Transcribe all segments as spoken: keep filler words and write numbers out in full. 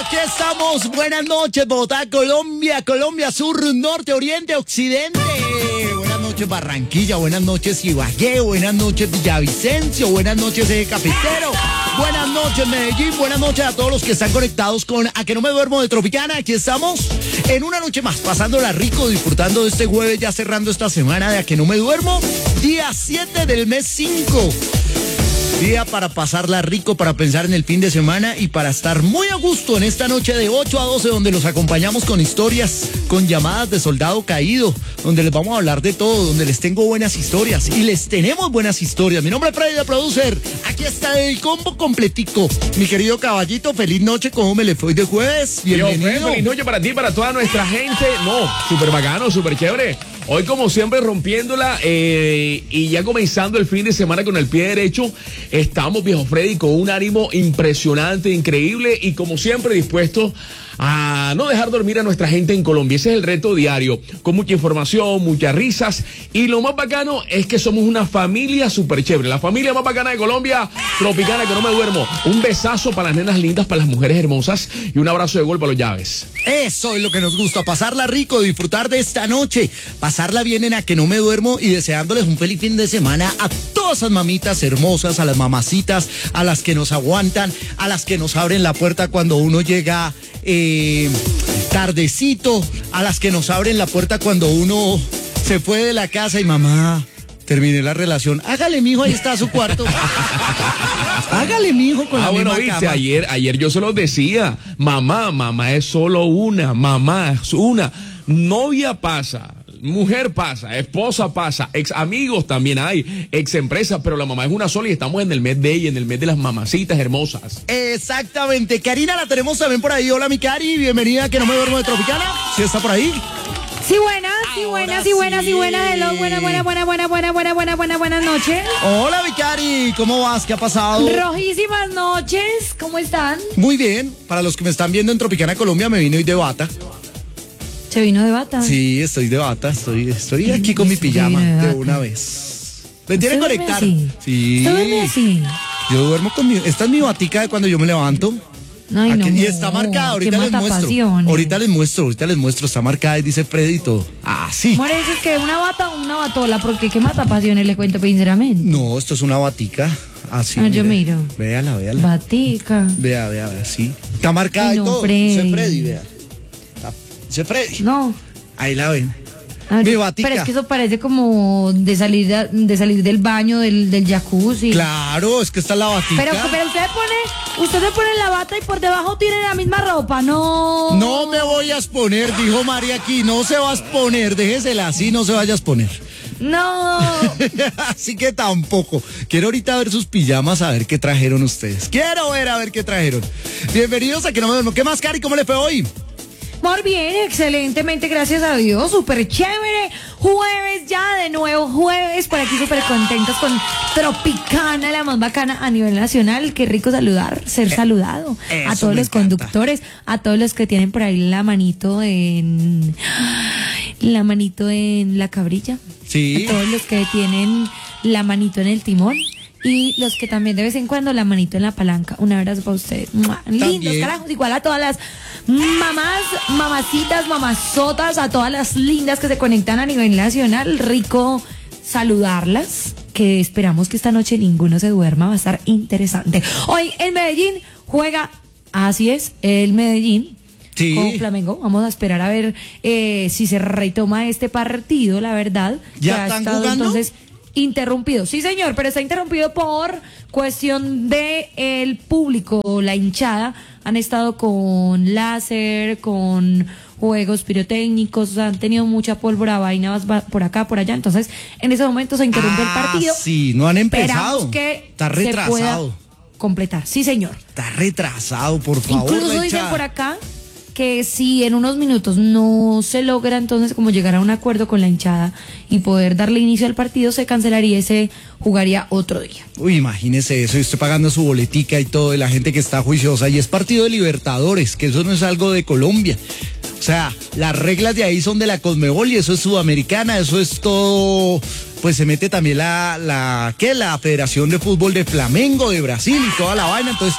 aquí estamos. Buenas noches, Bogotá, Colombia, Colombia, sur, norte, oriente, occidente. Buenas noches, Barranquilla. Buenas noches, Ibagué. Buenas noches, Villavicencio. Buenas noches, Eje Cafetero. Buenas noches, Medellín. Buenas noches a todos los que están conectados con A Que No Me Duermo de Tropicana. Aquí estamos en una noche más, pasándola rico, disfrutando de este jueves, ya cerrando esta semana de A Que No Me Duermo. Día siete del mes cinco. Día para pasarla rico, para pensar en el fin de semana y para estar muy a gusto en esta noche de ocho a doce, donde los acompañamos con historias, con llamadas de soldado caído, donde les vamos a hablar de todo, donde les tengo buenas historias y les tenemos buenas historias. Mi nombre es Freddy, de Producer. Aquí está el combo completico. Mi querido caballito, feliz noche. ¿Cómo me le fue de jueves? Bienvenido. Yo, feliz noche para ti, para toda nuestra gente. No, súper bacano, súper chévere. Hoy, como siempre, rompiéndola eh, y ya comenzando el fin de semana con el pie derecho. Estamos, viejo Freddy, con un ánimo impresionante, increíble y, como siempre, dispuestos a no dejar dormir a nuestra gente en Colombia. Ese es el reto diario, con mucha información, muchas risas, y lo más bacano es que somos una familia súper chévere, la familia más bacana de Colombia, Tropicana, Que No Me Duermo. Un besazo para las nenas lindas, para las mujeres hermosas, y un abrazo de gol para los llaves. Eso es lo que nos gusta, pasarla rico, disfrutar de esta noche, pasarla bien en A Que No Me Duermo, y deseándoles un feliz fin de semana a todas esas mamitas hermosas, a las mamacitas, a las que nos aguantan, a las que nos abren la puerta cuando uno llega eh, tardecito, a las que nos abren la puerta cuando uno se fue de la casa y mamá, terminé la relación. Hágale, mijo, ahí está su cuarto. Hágale, mijo, con ah, la bueno, misma viste, cama. ayer, ayer yo se los decía, mamá, mamá es solo una, mamá es una, novia pasa, mujer pasa, esposa pasa, ex amigos también hay, ex empresas, pero la mamá es una sola y estamos en el mes de ella, en el mes de las mamacitas hermosas. Exactamente. Karina la tenemos también por ahí. Hola, mi Cari, bienvenida a Que No Me Duermo de Tropicana. ¿Sí está por ahí? Sí, buenas, sí, buenas, sí, buenas, sí, buenas, hello, buena, buena, buena, buena, buena, buena, buena, buena, buenas noches. Hola, mi Cari, ¿cómo vas? ¿Qué ha pasado? Rojísimas noches, ¿cómo están? Muy bien. Para los que me están viendo en Tropicana, Colombia, me vine hoy de bata. ¿Se vino de bata? Sí, estoy de bata, estoy, estoy aquí con mi pijama de, de una vez. ¿Me tiene que conectar? Así? Sí. ¿Usted duerme así? Yo duermo con mi... Esta es mi batica de cuando yo me levanto. Ay, Aquí, no, y está marcada, ahorita les muestro. Pasiones. Ahorita les muestro, ahorita les muestro, está marcada y dice Freddy y todo. Ah, sí. More, es que una bata o una batola, porque qué mata pasiones, le cuento sinceramente. No, esto es una batica. Así. Ah, yo miro. Véala, véala. Batica. Vea, vea, vea, sí. Está marcada Ay, y no, todo. Freddy. Dice Freddy, vea. Está- Dice Freddy. No. Ahí la ven. Ah, Mi batica. Pero es que eso parece como de salir de, de salir del baño, del, del jacuzzi. Claro, es que está la batica. Pero, pero usted pone, usted se pone la bata y por debajo tiene la misma ropa, no. No me voy a exponer, dijo María aquí. No se va a exponer, déjesela así, no se vaya a exponer. No. Así que tampoco. Quiero ahorita ver sus pijamas, a ver qué trajeron ustedes. Quiero ver a ver qué trajeron. Bienvenidos a Que No Me Duermo. ¿Qué más, Cari? ¿Cómo le fue hoy? Muy bien, excelentemente, gracias a Dios, súper chévere. Jueves ya, de nuevo jueves, por aquí súper contentos con Tropicana, la más bacana a nivel nacional. Qué rico saludar, ser saludado. Eso A todos me los encanta. conductores, a todos los que tienen por ahí la manito en... La manito en la cabrilla. Sí. A todos los que tienen la manito en el timón. Y los que también de vez en cuando la manito en la palanca. Un abrazo para ustedes. ¡Mua! Lindos, También. carajos. Igual a todas las mamás, mamacitas, mamazotas, a todas las lindas que se conectan a nivel nacional. Rico saludarlas. Que esperamos que esta noche ninguno se duerma. Va a estar interesante. Hoy en Medellín juega, así es, el Medellín. Sí. Con Flamengo. Vamos a esperar a ver eh, si se retoma este partido, la verdad. ¿Ya que ha están estado, jugando? Entonces, interrumpido. Sí, señor, pero está interrumpido por cuestión de el público, la hinchada. Han estado con láser, con juegos pirotécnicos, han tenido mucha pólvora, vainas por acá, por allá. Entonces, en ese momento se interrumpe Ah, el partido. sí, no han empezado. Esperamos que Está se retrasado. pueda completar. Sí, señor. Está retrasado, por favor. Incluso la dicen hinchada. por acá que si en unos minutos no se logra entonces como llegar a un acuerdo con la hinchada y poder darle inicio al partido, se cancelaría y se jugaría otro día. Uy, imagínese eso, y estoy pagando su boletica y todo, de la gente que está juiciosa, y es partido de Libertadores, que eso no es algo de Colombia. O sea, las reglas de ahí son de la Conmebol y eso es sudamericana, eso es todo, pues se mete también la, la, ¿qué? La Federación de Fútbol de Flamengo, de Brasil y toda la vaina, entonces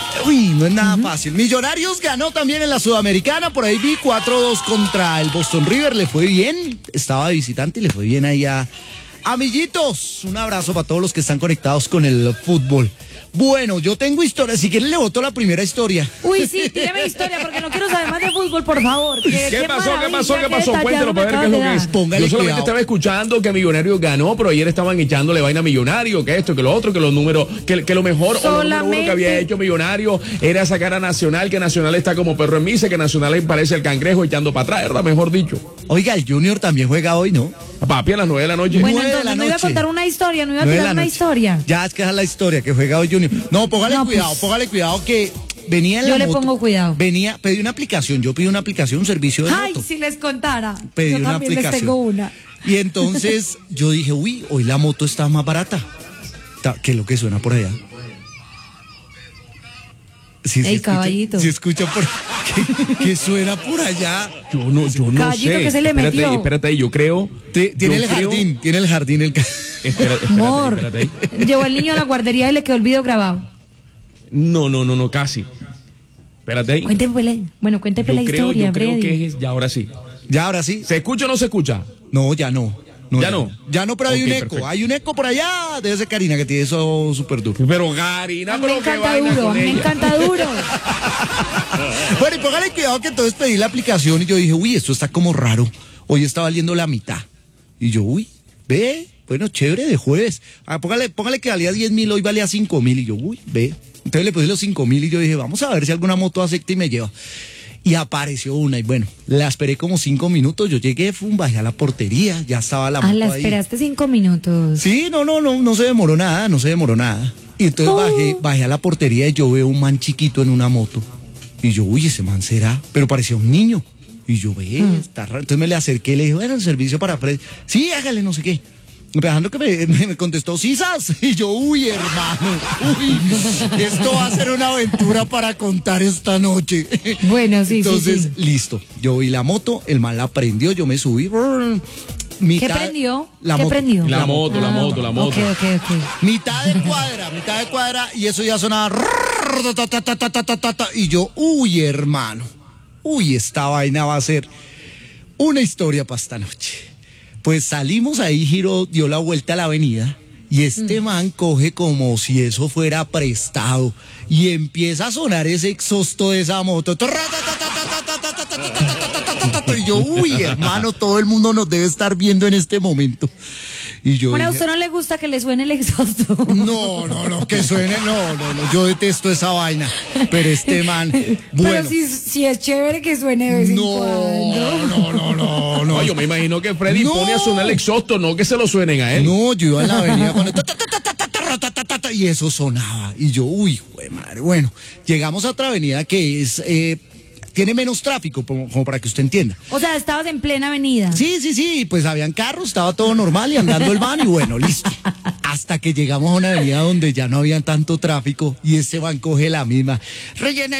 Uy, no es nada uh-huh. fácil. Millonarios ganó también en la Sudamericana, por ahí vi cuatro dos contra el Boston River, le fue bien, estaba de visitante y le fue bien ahí a amiguitos. Un abrazo para todos los que están conectados con el fútbol. Bueno, yo tengo historia, si quieren le boto la primera historia. Uy, sí, tíreme historia, porque no quiero saber más de fútbol, por favor. ¿Qué, ¿Qué, qué pasó? ¿Qué pasó? ¿Qué pasó? Cuéntelo para ver qué es lo que es. Póngale yo solamente cuidado. Estaba escuchando que Millonarios ganó, pero ayer estaban echándole vaina a Millonario, que esto, que lo otro, que los números, que, que lo mejor o lo número uno que había hecho Millonario era sacar a Nacional, que Nacional está como perro en misa, que Nacional le parece el cangrejo echando para atrás, ¿verdad? Mejor dicho. Oiga, el Junior también juega hoy, ¿no? Papi, a las nueve de la noche. Bueno, nueve de entonces la no iba a noche. contar una historia, no iba a tirar una historia. Ya, es que esa es la historia, que juega hoy Junior. No, póngale No, cuidado, pues. póngale cuidado que venía en Yo la le moto. pongo cuidado. Venía, pedí una aplicación, yo pedí una aplicación, un servicio de Ay, moto. si les contara. Pedí Yo una también les aplicación. tengo una. Y entonces yo dije, uy, hoy la moto está más barata. Ta- ¿Qué es lo que suena por allá? Sí, Ey, escucha- caballito. sí escucha por ¿qué, qué suena por allá? Yo no, yo no Caballito, sé. ¿qué se le espérate, metió? espérate ahí, yo creo. Te- tiene yo el creo- jardín, tiene el jardín el ca- Espera, espérate, Amor, espérate ahí. llevó el niño a la guardería y le quedó el video grabado. No, no, no, no, casi. Espérate ahí. Cuénteme, bueno, cuénteme Yo la creo, historia, yo creo Freddy. que es, ya ahora sí. Ya, ahora sí. ¿Se escucha o no se escucha? No, ya no. ¿Ya no? Ya no, pero hay Ok, un eco. perfecto. Hay un eco por allá. Debe ser Karina que tiene eso súper duro. Pero Karina, A mí me pero qué encanta vaina duro, a con mí me ella. encanta duro. Bueno, y póngale cuidado que entonces pedí la aplicación y yo dije, uy, esto está como raro. Hoy está valiendo la mitad. Y yo, uy, ve, bueno, chévere, de jueves. Ah, póngale, póngale que valía diez mil, hoy valía cinco mil. Y yo, uy, ve. Entonces le puse los cinco mil y yo dije, vamos a ver si alguna moto acepta y me lleva. Y apareció una y bueno, la esperé como cinco minutos. Yo llegué, fum, bajé a la portería, ya estaba la Ah, moto la ahí. esperaste cinco minutos. Sí, no, no, no, no se demoró nada, no se demoró nada. Y entonces Oh. bajé, bajé a la portería y yo veo un man chiquito en una moto. Y yo, uy, ese man será, pero parecía un niño. Y yo, ve, Mm. está raro. Entonces me le acerqué y le dije, bueno, el servicio para Fred. Sí, hágale, no sé qué. Empezando que me, me, me contestó, ¿sisas? Y yo, uy, hermano, uy, esto va a ser una aventura para contar esta noche. Bueno, sí, Entonces, sí, sí. listo. Yo vi la moto, el man la prendió, yo me subí. brr, ¿Qué mitad- prendió? La ¿Qué moto. prendió? La moto, la Ah, moto, la moto. Ok, ok, ok. Mitad de cuadra, mitad de cuadra, y eso ya sonaba. rrrr, ta, ta, ta, ta, ta, ta, ta, ta, Y yo, uy, hermano, uy, esta vaina va a ser una historia para esta noche. Pues salimos ahí, giró, dio la vuelta a la avenida, y este man coge como si eso fuera prestado, y empieza a sonar ese exhausto de esa moto. Y yo, uy, hermano, todo el mundo nos debe estar viendo en este momento. Y yo Bueno, a dije, usted no le gusta que le suene el exhausto. no, no, no, que suene, no, no, no, yo detesto esa vaina, pero este man, bueno, Pero sí, sí es chévere que suene de vez en no, cuando. no, no, no, no, No, yo me imagino que Freddy No. pone a sonar el exhausto, no que se lo suenen a él. no, yo iba en la avenida con el ta, ta, ta, ta, ta, ta, ta, ta, ta, ta, y eso sonaba, y yo, uy, jue madre, bueno, llegamos a otra avenida que es, eh, tiene menos tráfico, como, como para que usted entienda. O sea, estabas en plena avenida. Sí, sí, sí, pues habían carros, estaba todo normal y andando el van y bueno, listo. Hasta que llegamos a una avenida donde ya no había tanto tráfico y ese van coge la misma. Rellena,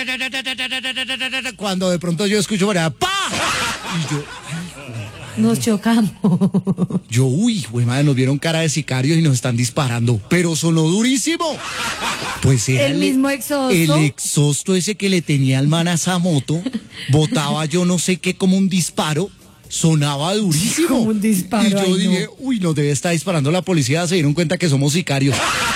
cuando de pronto yo escucho por allá, ¡pa! Y yo, Nos chocamos. yo, uy, güey, madre, nos vieron cara de sicarios y nos están disparando, pero sonó durísimo. Pues era ¿El mismo exhausto? El exhausto ese que le tenía el man a esa moto, botaba yo no sé qué como un disparo, sonaba durísimo. Como un disparo, Y yo ay, no. dije, uy, nos debe estar disparando la policía, se dieron cuenta que somos sicarios.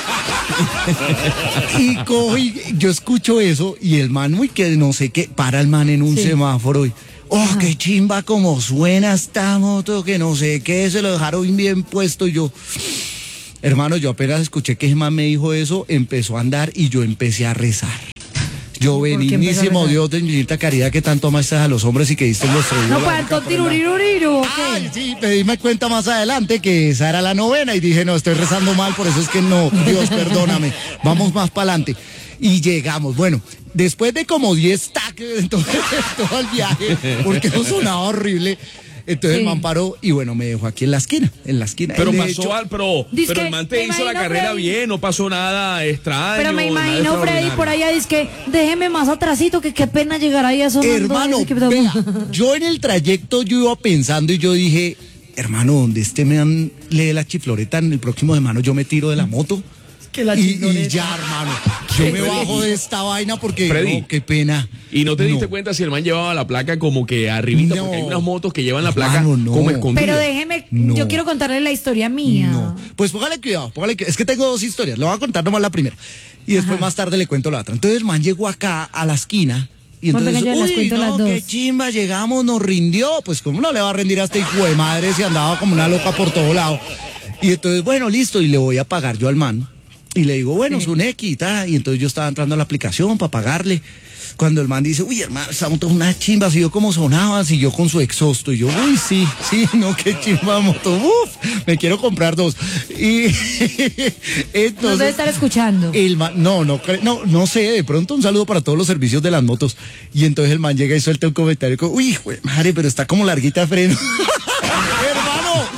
Y cojo y yo escucho eso y el man, uy, que no sé qué, para el man en un Sí. semáforo y, oh, qué chimba como suena esta moto, que no sé qué, se lo dejaron bien puesto y yo... Hermano, yo apenas escuché que ese man me dijo eso, empezó a andar y yo empecé a rezar. Yo, ¿Por qué empezó a benignísimo rezar? Dios de infinita caridad que tanto amaste a los hombres y que diste los oídos. No, la para boca el por el lado. tiruriru, ¿o Ay, qué? sí, me di cuenta más adelante que esa era la novena y dije, no, estoy rezando mal, por eso es que no, Dios, perdóname, vamos más para adelante. Y llegamos, bueno, después de como diez taques en todo, en todo el viaje, porque eso sonaba horrible, entonces Sí. el man paró y bueno, me dejó aquí en la esquina, en la esquina. Pero De pasó hecho, al, pero, Dice pero que el man me te hizo la imagino, carrera Freddy. bien, no pasó nada extraño. Pero me nada imagino Freddy extraordinario. por allá, dice que déjeme más atrasito, que qué pena llegar ahí a sonando. Hermano, así que- vea, yo en el trayecto yo iba pensando y yo dije, hermano, donde este me dan, lee la chifloreta en el próximo de mano, yo me tiro de la moto. Que la y, y chingoneta. ya, hermano. Yo me bajo de esta vaina porque, Freddy. no, qué pena. ¿Y no te diste No. cuenta si el man llevaba la placa como que arribita? No. Porque hay unas motos que llevan la placa Hermano, no. como escondida. Pero déjeme, No. yo quiero contarle la historia mía. No. Pues póngale cuidado, póngale cuidado. Es que tengo dos historias. Le voy a contar nomás la primera. Y después Ajá. más tarde le cuento la otra. Entonces el man llegó acá a la esquina. Y Bueno, entonces, venga, yo las uy, cuento no, las dos. qué chimba, llegamos, nos rindió. Pues cómo no le va a rendir a este hijo de madre si andaba como una loca por todo lado. Y entonces, bueno, listo, y le voy a pagar yo al man. Y le digo, bueno, es un X y tal. Y entonces yo estaba entrando a la aplicación para pagarle. Cuando el man dice, uy, hermano, esa moto es una chimba, si yo como sonaba, si yo con su exhausto. Y yo, uy, sí, sí, no, qué chimba moto, uf, me quiero comprar dos. Y entonces... No debe estar escuchando. El man, no, no, cre- no, no sé, de pronto un saludo para todos los servicios de las motos. Y entonces el man llega y suelta un comentario como, uy, jue madre, pero está como larguita de freno. Hermano,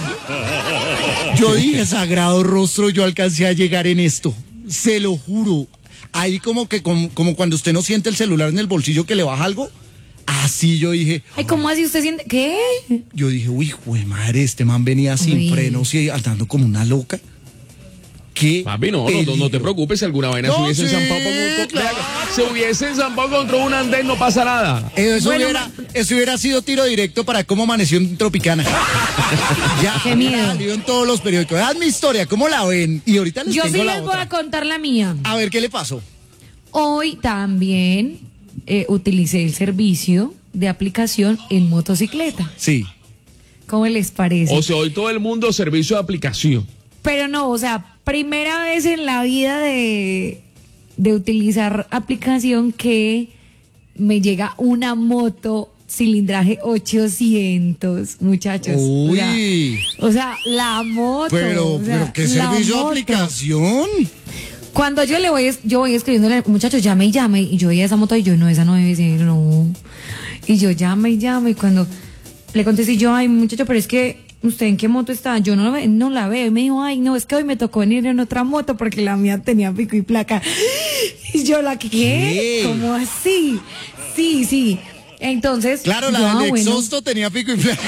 yo dije, sagrado rostro, yo alcancé a llegar en esto. Se lo juro. Ahí como que como, como cuando usted no siente el celular en el bolsillo que le baja algo. Así yo dije, Ay, ¿cómo así usted siente? ¿Qué? yo dije, uy, jue madre, este man venía sin Uy. frenos y andando como una loca. ¿Qué? Papi, no, no, no, no te peligro. preocupes si alguna vaina No, se hubiese sí, enzampado con, con- claro. se hubiese enzampado contra un andén, no pasa nada. Eso, Bueno, hubiera, eso hubiera sido tiro directo para cómo amaneció en Tropicana. Ya, Qué miedo. salió en todos los periódicos. Haz mi historia, ¿cómo la ven? Y ahorita les Yo tengo sí la les voy otra. a contar la mía. A ver, ¿qué le pasó? Hoy también eh, utilicé el servicio de aplicación en motocicleta. Sí. ¿Cómo les parece? O sea, hoy todo el mundo servicio de aplicación. Pero no, o sea, primera vez en la vida de, de utilizar aplicación que me llega una moto cilindraje ochocientos, muchachos. O sea, Uy. o sea, la moto. Pero, o sea, pero ¿qué la servicio de moto. aplicación? Cuando yo le voy, es- yo voy escribiéndole, muchachos, llame y llame, y yo veía esa moto y yo, no, esa no debe ser, no. Y yo llame y llame, y cuando le contesté yo, ay, muchacho, pero es que, ¿usted en qué moto está? Yo no, lo ve- no la veo. Y me dijo, ay, no, es que hoy me tocó venir en otra moto porque la mía tenía pico y placa. Y yo, ¿la qué? ¿Qué? ¿Cómo así? Sí, sí. Entonces, Claro, la yo, del ah, bueno. exhausto tenía pico y placa.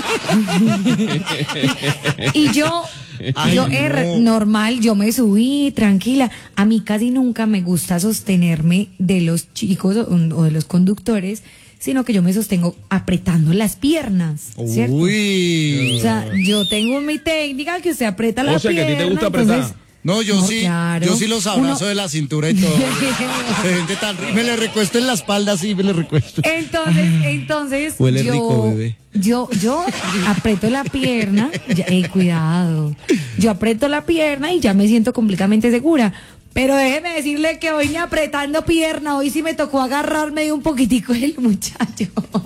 Y yo, Ay, yo no. er, normal, yo me subí tranquila. A mí casi nunca me gusta sostenerme de los chicos o, o de los conductores, sino que yo me sostengo apretando las piernas, ¿cierto? Uy. O sea, yo tengo mi técnica que usted aprieta la O sea, que a ti te pierna. gusta apretar. entonces- No, yo No, sí, claro. yo sí los abrazo Uno- de la cintura y todo. Se gente tan ri- me le recuesto en la espalda, sí, me le recuesto. Entonces, entonces, Huele yo, rico, bebé. yo, yo aprieto la pierna, ya, eh, cuidado, yo aprieto la pierna y ya me siento completamente segura. Pero déjeme decirle que hoy ni apretando pierna, hoy sí me tocó agarrarme de un poquitico el muchacho.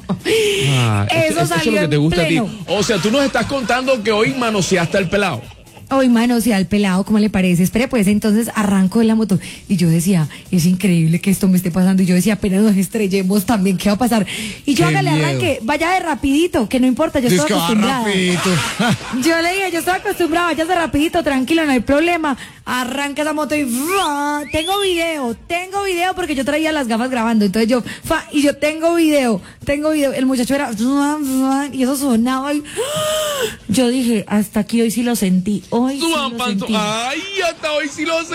Ah, eso, es salió lo que en te gusta pleno. a ti. O sea, tú nos estás contando que hoy manoseaste al pelado. Hoy manoseé al pelado, ¿cómo le parece? Espere, pues entonces arranco de la moto. Y yo decía, es increíble que esto me esté pasando. Y yo decía, apenas nos estrellemos también, ¿qué va a pasar? Y yo Qué hágale miedo. arranque, vaya de rapidito, que no importa, yo Es estoy que va acostumbrada. rapidito. Yo le dije, yo estoy acostumbrada, váyase rapidito, tranquilo, no hay problema. Arranca esa moto y ¡fa! Tengo video, tengo video porque yo traía las gafas grabando. Entonces yo, ¡fa! Y yo tengo video, tengo video. El muchacho era ¡fa! ¡fa! Y eso sonaba y ¡ah! Yo dije, hasta aquí hoy sí lo sentí. Hoy sí Suban lo panto- sentí. Ay, hasta hoy sí lo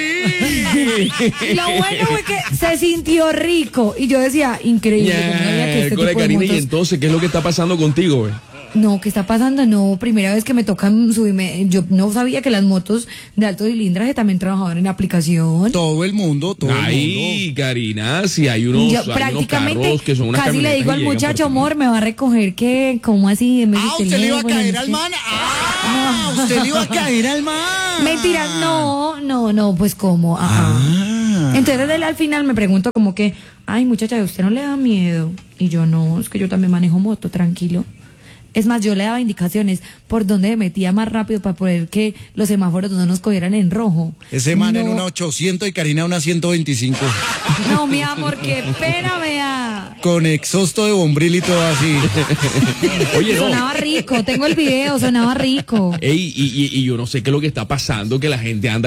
sentí. Y lo bueno fue que se sintió rico. Y yo decía, increíble. yo no sabía que este Con tipo de Karina, y motos- entonces, ¿qué es lo que está pasando contigo, güey? No, ¿qué está pasando? No, primera vez que me tocan subirme. Yo no sabía que las motos de alto cilindraje también trabajaban en aplicación. Todo el mundo, todo el Ay, Karina, si hay unos, Yo hay unos prácticamente carros que son unas casi le camionetas digo que al llegan muchacho, por ti. amor, me va a recoger que, ¿cómo así? En vez de mundo. Ah, usted le iba a teléfono, caer no al sé. man. Ah, usted le iba a caer al man. Mentira, no, no, no, pues cómo. Ajá. Ah. Entonces él al final me preguntó como que, ay muchacha, ¿a usted no le da miedo? Y yo no, es que yo también manejo moto, tranquilo. Es más, yo le daba indicaciones por dónde me metía más rápido para poder que los semáforos no nos cogieran en rojo. Ese man en No, una ochocientos y Karina en una ciento veinticinco. No, mi amor, qué pena, vea. Con exhausto de bombril y todo así. Oye, no. Sonaba rico, tengo el video, sonaba rico. Ey, y, y, y yo no sé qué es lo que está pasando, que la gente anda